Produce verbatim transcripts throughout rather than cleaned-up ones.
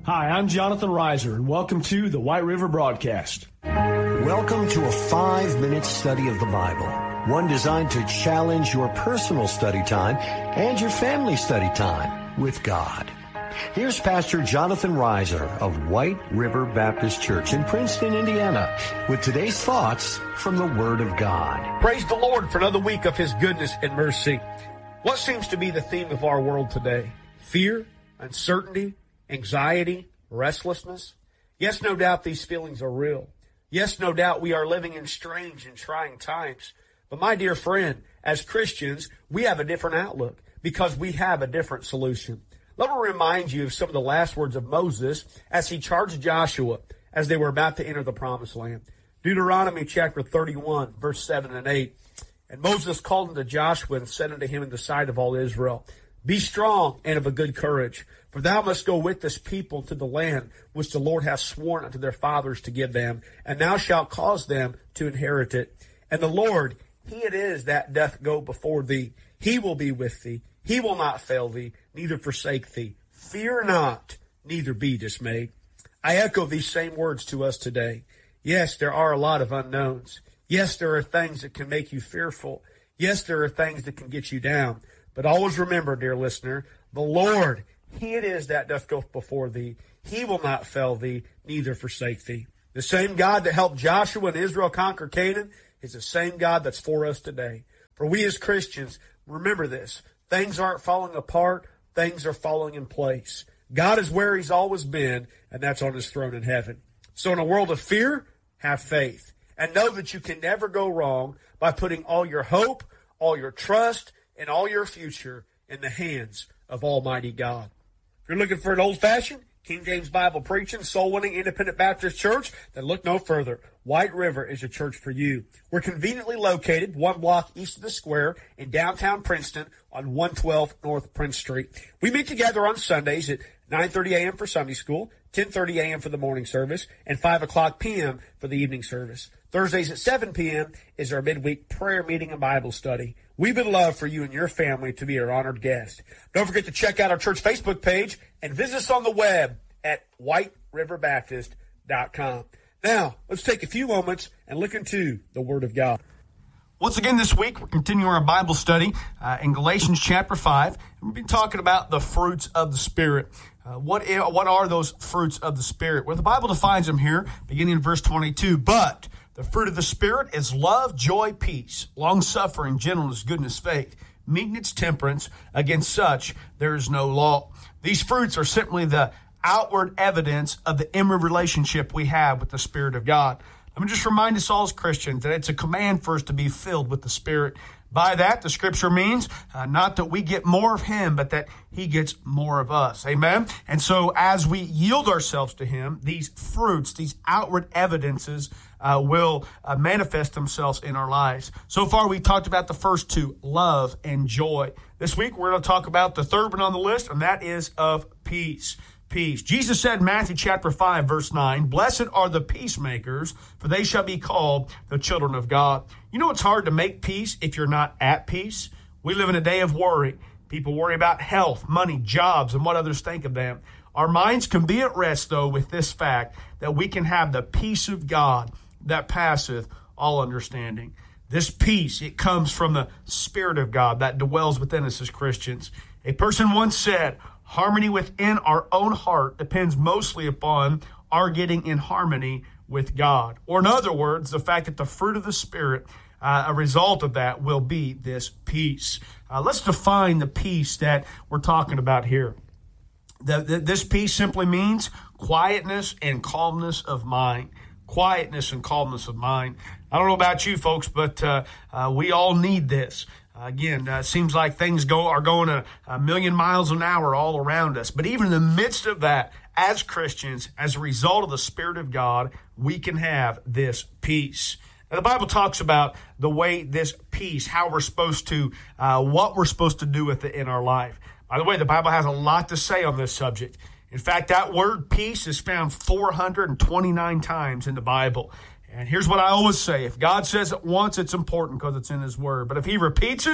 Hi, I'm Jonathan Reiser, and welcome to the White River Broadcast. Welcome to a five-minute study of the Bible, one designed to challenge your personal study time and your family study time with God. Here's Pastor Jonathan Reiser of White River Baptist Church in Princeton, Indiana, with today's thoughts from the Word of God. Praise the Lord for another week of His goodness and mercy. What seems to be the theme of our world today? Fear, uncertainty, anxiety, restlessness. Yes, no doubt these feelings are real. Yes, no doubt we are living in strange and trying times. But my dear friend, as Christians, we have a different outlook because we have a different solution. Let me remind you of some of the last words of Moses as he charged Joshua as they were about to enter the promised land. Deuteronomy chapter thirty-one, verse seven and eight. And Moses called unto Joshua and said unto him in the sight of all Israel, Be strong and of a good courage, for thou must go with this people to the land which the Lord hath sworn unto their fathers to give them, and thou shalt cause them to inherit it. And the Lord, He it is that doth go before thee. He will be with thee. He will not fail thee, neither forsake thee. Fear not, neither be dismayed. I echo these same words to us today. Yes, there are a lot of unknowns. Yes, there are things that can make you fearful. Yes, there are things that can get you down. But always remember, dear listener, the Lord, He it is that doth go before thee. He will not fail thee, neither forsake thee. The same God that helped Joshua and Israel conquer Canaan is the same God that's for us today. For we as Christians, remember this. Things aren't falling apart. Things are falling in place. God is where He's always been, and that's on His throne in heaven. So in a world of fear, have faith. And know that you can never go wrong by putting all your hope, all your trust, and all your future in the hands of Almighty God. If you're looking for an old-fashioned, King James Bible preaching, soul-winning, independent Baptist church, then look no further. White River is a church for you. We're conveniently located one block east of the square in downtown Princeton on one twelve North Prince Street. We meet together on Sundays at nine thirty a.m. for Sunday school, ten thirty a.m. for the morning service, and five o'clock p.m. for the evening service. Thursdays at seven p.m. is our midweek prayer meeting and Bible study. We would love for you and your family to be our honored guest. Don't forget to check out our church Facebook page and visit us on the web at white river baptist dot com. Now, let's take a few moments and look into the Word of God. Once again this week, we're continuing our Bible study uh, in Galatians chapter five. And we've been talking about the fruits of the Spirit. Uh, what, what are those fruits of the Spirit? Well, the Bible defines them here, beginning in verse twenty-two. But the fruit of the Spirit is love, joy, peace, long-suffering, gentleness, goodness, faith, meekness, temperance. Against such there is no law. These fruits are simply the outward evidence of the inward relationship we have with the Spirit of God. Let me just remind us all as Christians that it's a command for us to be filled with the Spirit. By that, the Scripture means uh, not that we get more of Him, but that He gets more of us. Amen? And so as we yield ourselves to Him, these fruits, these outward evidences uh, will uh, manifest themselves in our lives. So far, we talked about the first two, love and joy. This week, we're going to talk about the third one on the list, and that is of peace. Peace. Jesus said in Matthew chapter five, verse nine, Blessed are the peacemakers, for they shall be called the children of God. You know it's hard to make peace if you're not at peace. We live in a day of worry. People worry about health, money, jobs, and what others think of them. Our minds can be at rest, though, with this fact that we can have the peace of God that passeth all understanding. This peace, it comes from the Spirit of God that dwells within us as Christians. A person once said, harmony within our own heart depends mostly upon our getting in harmony with God. Or in other words, the fact that the fruit of the Spirit, uh, a result of that will be this peace. Uh, let's define the peace that we're talking about here. The, the, this peace simply means quietness and calmness of mind. Quietness and calmness of mind. I don't know about you folks, but uh, uh, we all need this. Again, it uh, seems like things go are going a, a million miles an hour all around us. But even in the midst of that, as Christians, as a result of the Spirit of God, we can have this peace. Now, the Bible talks about the way this peace, how we're supposed to, uh, what we're supposed to do with it in our life. By the way, the Bible has a lot to say on this subject. In fact, that word peace is found four hundred twenty-nine times in the Bible. And here's what I always say. If God says it once, it's important because it's in His Word. But if He repeats it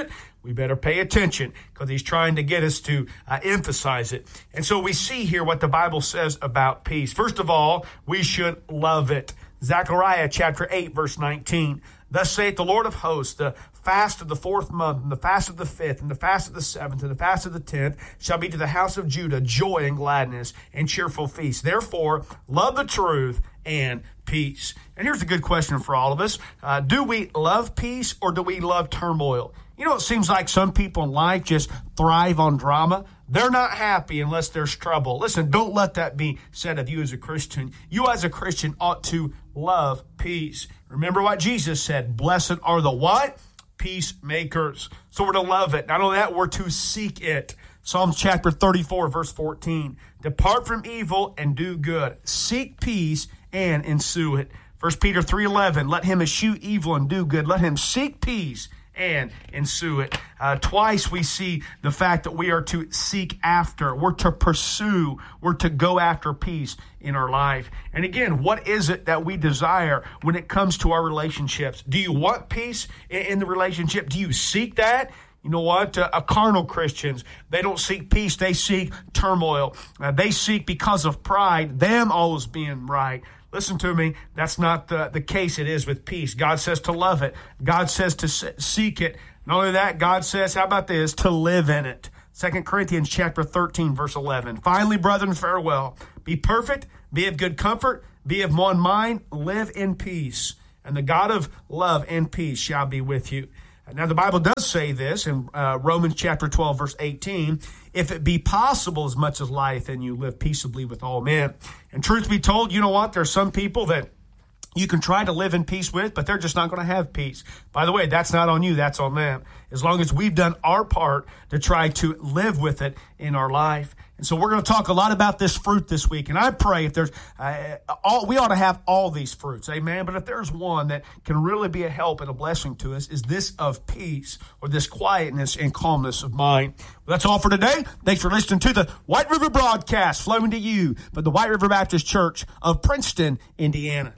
we better pay attention because he's trying to get us to uh, emphasize it. And so we see here what the Bible says about peace. First of all, we should love it. Zechariah chapter eight, verse nineteen. Thus saith the Lord of hosts, the fast of the fourth month, and the fast of the fifth, and the fast of the seventh, and the fast of the tenth shall be to the house of Judah joy and gladness and cheerful feast. Therefore, love the truth and peace. And here's a good question for all of us. Uh, do we love peace or do we love turmoil? You know, it seems like some people in life just thrive on drama. They're not happy unless there's trouble. Listen, don't let that be said of you as a Christian. You as a Christian ought to love peace. Remember what Jesus said, blessed are the what? Peacemakers. So we're to love it. Not only that, we're to seek it. Psalms chapter thirty-four, verse fourteen. Depart from evil and do good. Seek peace and ensue it. First Peter three eleven. Let him eschew evil and do good. Let him seek peace and ensue it. Uh, twice we see the fact that we are to seek after, we're to pursue, we're to go after peace in our life. And again, what is it that we desire when it comes to our relationships? Do you want peace in, in the relationship? Do you seek that? You know what? Uh, carnal Christians, they don't seek peace. They seek turmoil. Uh, they seek because of pride, them always being right. Listen to me. That's not the, the case it is with peace. God says to love it. God says to seek it. Not only that, God says, how about this? To live in it. Second Corinthians chapter thirteen, verse eleven. Finally, brethren, farewell. Be perfect. Be of good comfort. Be of one mind. Live in peace. And the God of love and peace shall be with you. Now, the Bible does say this in uh, Romans chapter twelve, verse eighteen. If it be possible as much as life, and you live peaceably with all men. And truth be told, you know what? There's some people that you can try to live in peace with, but they're just not going to have peace. By the way, that's not on you. That's on them. As long as we've done our part to try to live with it in our life. And so we're going to talk a lot about this fruit this week. And I pray if there's, uh, all, we ought to have all these fruits. Amen. But if there's one that can really be a help and a blessing to us, is this of peace, or this quietness and calmness of mind. Well, that's all for today. Thanks for listening to the White River Broadcast, flowing to you from the White River Baptist Church of Princeton, Indiana.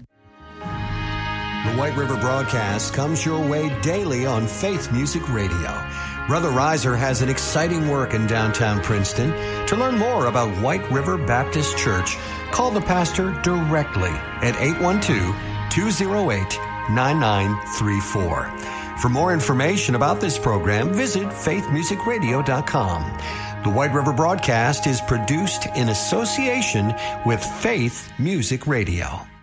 The White River Broadcast comes your way daily on Faith Music Radio. Brother Reiser has an exciting work in downtown Princeton. To learn more about White River Baptist Church, call the pastor directly at eight one two, two oh eight, nine nine three four. For more information about this program, visit faith music radio dot com. The White River Broadcast is produced in association with Faith Music Radio.